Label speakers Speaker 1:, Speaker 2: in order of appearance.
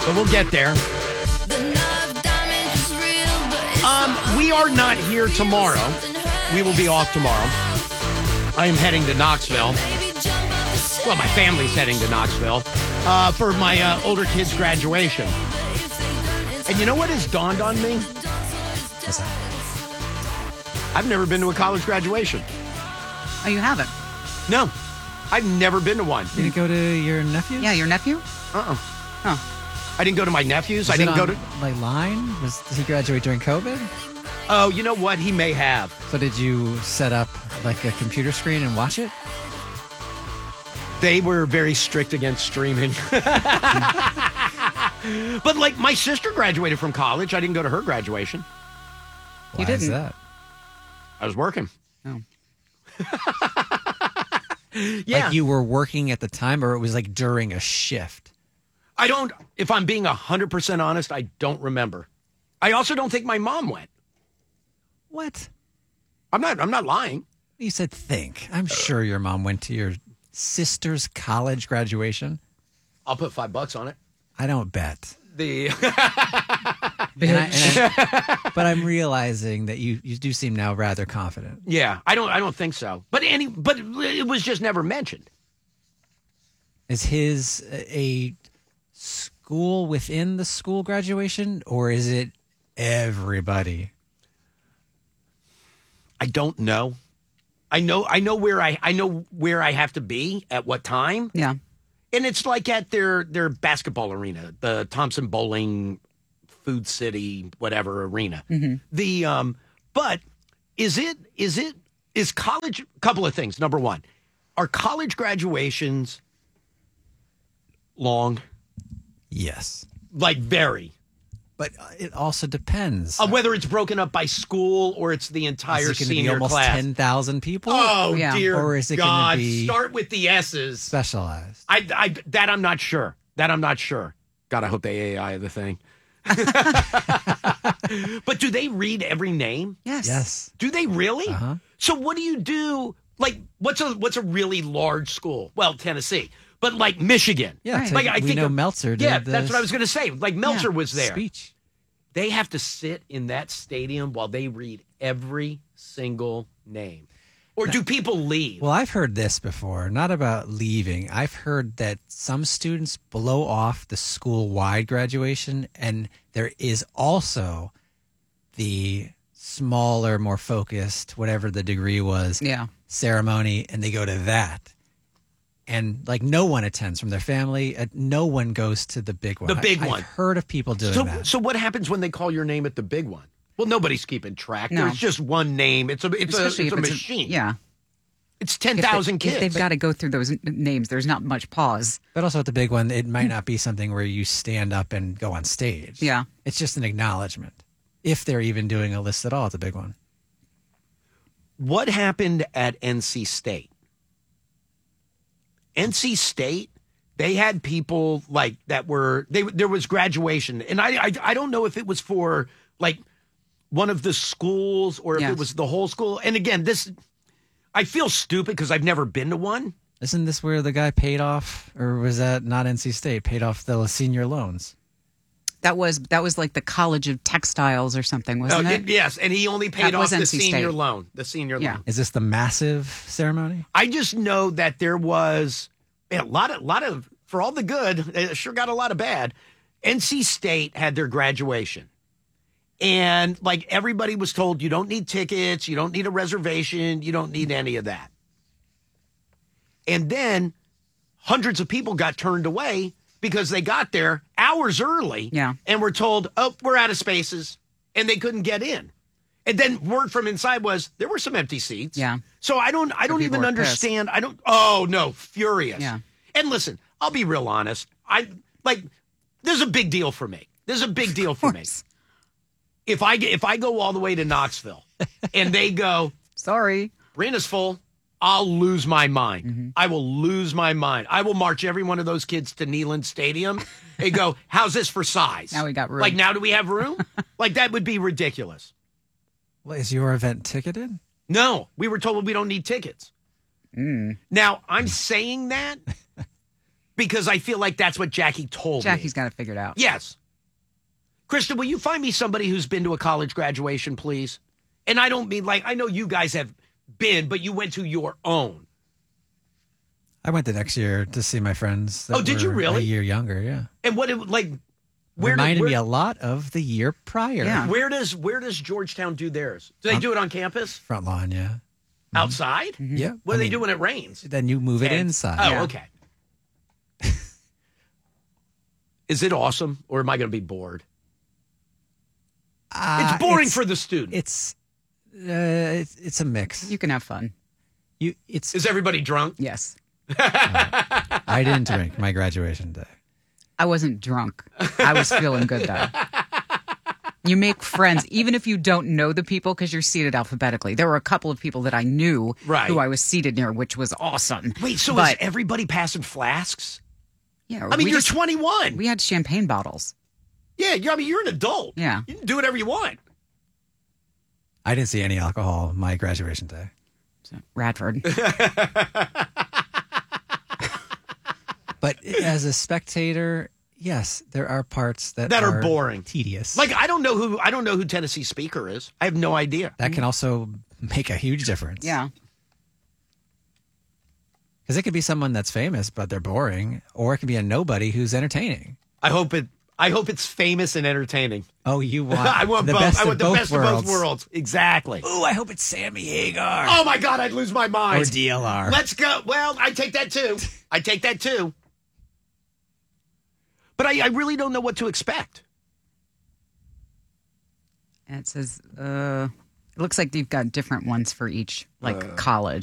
Speaker 1: But we'll get there. We are not here tomorrow. We will be off tomorrow. I am heading to Knoxville. Well, my family's heading to Knoxville for my older kid's graduation. And you know what has dawned on me?
Speaker 2: What's that?
Speaker 1: I've never been to a college graduation.
Speaker 3: Oh, you haven't?
Speaker 1: No, I've never been to one.
Speaker 2: You didn't go to your nephew?
Speaker 3: Yeah, your nephew?
Speaker 1: I didn't go to my nephews. I didn't go to...
Speaker 2: Like line? Did he graduate during COVID?
Speaker 1: Oh, you know what? He may have.
Speaker 2: So did you set up like a computer screen and watch it?
Speaker 1: They were very strict against streaming. But like my sister graduated from college. I didn't go to her graduation.
Speaker 2: Why is that?
Speaker 1: I was working.
Speaker 3: Oh.
Speaker 1: Yeah.
Speaker 2: Like you were working at the time, or it was like during a shift?
Speaker 1: If I'm being 100% honest, I don't remember. I also don't think my mom went.
Speaker 2: What?
Speaker 1: I'm not lying.
Speaker 2: You said think. I'm sure your mom went to your sister's college graduation.
Speaker 1: I'll put $5 on it.
Speaker 2: I don't bet.
Speaker 1: But
Speaker 2: I'm realizing that you do seem now rather confident.
Speaker 1: Yeah, I don't think so. But it was just never mentioned.
Speaker 2: Is his a school within the school graduation, or is it everybody?
Speaker 1: I don't know. I know where I have to be at what time.
Speaker 3: Yeah.
Speaker 1: And it's like at their basketball arena, the Thompson Bowling Food City, whatever arena. Mm-hmm. But is college, a couple of things. Number one, are college graduations long?
Speaker 2: Yes.
Speaker 1: Like very.
Speaker 2: But it also depends.
Speaker 1: Whether it's broken up by school or it's the entire
Speaker 2: is it
Speaker 1: senior
Speaker 2: be almost
Speaker 1: class.
Speaker 2: 10,000 people?
Speaker 1: Oh,
Speaker 3: yeah.
Speaker 1: dear
Speaker 2: or is it
Speaker 1: God.
Speaker 2: Gonna be
Speaker 1: Start with the S's.
Speaker 2: Specialized.
Speaker 1: That I'm not sure. God, I hope they AI the thing. But do they read every name?
Speaker 2: Yes.
Speaker 1: Do they really?
Speaker 2: Uh-huh.
Speaker 1: So what do you do? Like, what's a really large school? Well, Tennessee, but like Michigan.
Speaker 2: Yeah.
Speaker 3: Right.
Speaker 1: Like I think
Speaker 2: Meltzer did.
Speaker 1: Yeah, that's what I was going to say. Like Meltzer was there.
Speaker 2: Speech.
Speaker 1: They have to sit in that stadium while they read every single name. Or do people leave?
Speaker 2: Well, I've heard this before, not about leaving. I've heard that some students blow off the school-wide graduation, and there is also the smaller, more focused, whatever the degree was, ceremony, and they go to that. And like no one attends from their family. No one goes to the big one.
Speaker 1: The big one.
Speaker 2: I've heard of people doing that.
Speaker 1: So what happens when they call your name at the big one? Well, nobody's keeping track.
Speaker 3: No.
Speaker 1: There's just one name. It's a machine.
Speaker 3: Yeah.
Speaker 1: It's 10,000
Speaker 3: If
Speaker 1: kids.
Speaker 3: they've got to go through those names, there's not much pause.
Speaker 2: But also at the big one, it might not be something where you stand up and go on stage.
Speaker 3: Yeah.
Speaker 2: It's just an acknowledgement. If they're even doing a list at all at the big one.
Speaker 1: What happened at NC State? NC State, they had people like that there was graduation. And I don't know if it was for like one of the schools or if it was the whole school. And again, I feel stupid because I've never been to one.
Speaker 2: Isn't this where the guy paid off, or was that not NC State, paid off the senior loans?
Speaker 3: That was like the College of Textiles or something, wasn't it?
Speaker 1: Yes, and he only paid
Speaker 3: That
Speaker 1: off
Speaker 3: was
Speaker 1: the
Speaker 3: NC
Speaker 1: senior
Speaker 3: State.
Speaker 1: loan. The senior
Speaker 3: Yeah.
Speaker 1: loan.
Speaker 2: Is this the massive ceremony?
Speaker 1: I just know that there was a lot of for all the good, it sure got a lot of bad. NC State had their graduation. And like everybody was told, you don't need tickets, you don't need a reservation, you don't need any of that. And then hundreds of people got turned away because they got there hours early and were told, oh, we're out of spaces, and they couldn't get in. And then word from inside was there were some empty seats.
Speaker 3: Yeah.
Speaker 1: So I don't even
Speaker 3: were
Speaker 1: understand. Oh no, furious.
Speaker 3: Yeah.
Speaker 1: And listen, I'll be real honest. This is a big deal for me. This is a big deal for me. If I go all the way to Knoxville and they go,
Speaker 3: sorry,
Speaker 1: arena's full, I'll lose my mind. Mm-hmm. I will lose my mind. I will march every one of those kids to Neyland Stadium and go, how's this for size?
Speaker 3: Now we got room.
Speaker 1: Like, now do we have room? Like, that would be ridiculous.
Speaker 2: Well, is your event ticketed?
Speaker 1: No, we were told we don't need tickets. Now, I'm saying that because I feel like that's what Jackie told
Speaker 3: Jackie's
Speaker 1: me.
Speaker 3: got it figured out.
Speaker 1: Yes. Krista, will you find me somebody who's been to a college graduation, please? And I don't mean like, I know you guys have been, but you went to your own.
Speaker 2: I went the next year to see my friends. That
Speaker 1: did you
Speaker 2: were
Speaker 1: really?
Speaker 2: A year younger, yeah.
Speaker 1: And what it like
Speaker 2: Reminded me a lot of the year prior.
Speaker 3: Yeah.
Speaker 1: where does Georgetown do theirs? Do they do it on campus?
Speaker 2: Front lawn, yeah.
Speaker 1: Outside?
Speaker 2: Yeah.
Speaker 1: What do they do when it rains?
Speaker 2: Then you move it inside.
Speaker 1: Oh,
Speaker 3: Yeah.
Speaker 1: okay. Is it awesome, or am I going to be bored? It's boring for the student.
Speaker 2: It's a mix.
Speaker 3: You can have fun.
Speaker 1: Is everybody drunk?
Speaker 3: Yes.
Speaker 2: I didn't drink my graduation day.
Speaker 3: I wasn't drunk. I was feeling good, though. You make friends, even if you don't know the people, because you're seated alphabetically. There were a couple of people that I knew
Speaker 1: Right.
Speaker 3: who I was seated near, which was awesome.
Speaker 1: Wait, so
Speaker 3: But-
Speaker 1: is everybody passing flasks?
Speaker 3: Yeah,
Speaker 1: I mean,
Speaker 3: we
Speaker 1: you're
Speaker 3: just-
Speaker 1: 21.
Speaker 3: We had champagne bottles.
Speaker 1: Yeah, you're an adult.
Speaker 3: Yeah.
Speaker 1: You can do whatever you want.
Speaker 2: I didn't see any alcohol my graduation day.
Speaker 3: So, Radford.
Speaker 2: But as a spectator, yes, there are parts that
Speaker 1: are boring.
Speaker 2: tedious.
Speaker 1: Like I don't know who Tennessee Speaker is. I have no idea.
Speaker 2: that can also make a huge difference.
Speaker 3: Yeah.
Speaker 2: Because it could be someone that's famous, but they're boring, or it could be a nobody who's entertaining.
Speaker 1: I hope it's famous and entertaining.
Speaker 2: Oh, you want
Speaker 1: I want
Speaker 2: the
Speaker 1: both.
Speaker 2: best
Speaker 1: I
Speaker 2: of
Speaker 1: want the
Speaker 2: both
Speaker 1: best
Speaker 2: worlds.
Speaker 1: of both worlds. Exactly.
Speaker 2: Ooh, I hope it's Sammy Hagar.
Speaker 1: Oh my God, I'd lose my mind.
Speaker 2: Or DLR.
Speaker 1: Let's go. Well, I take that too. But I really don't know what to expect.
Speaker 3: And it says, it looks like you've got different ones for each, like college.